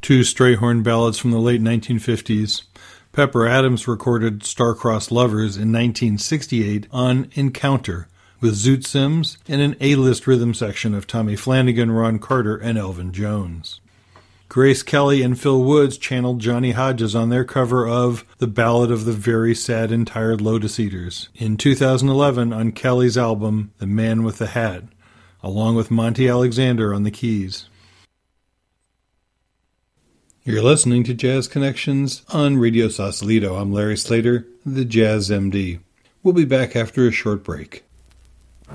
two Strayhorn ballads from the late 1950s. Pepper Adams recorded Star-Crossed Lovers in 1968 on Encounter, with Zoot Sims and an A-list rhythm section of Tommy Flanagan, Ron Carter, and Elvin Jones. Grace Kelly and Phil Woods channeled Johnny Hodges on their cover of The Ballad of the Very Sad and Tired Lotus Eaters in 2011 on Kelly's album The Man with the Hat, along with Monty Alexander on the keys. You're listening to Jazz Connections on Radio Sausalito. I'm Larry Slater, the Jazz MD. We'll be back after a short break.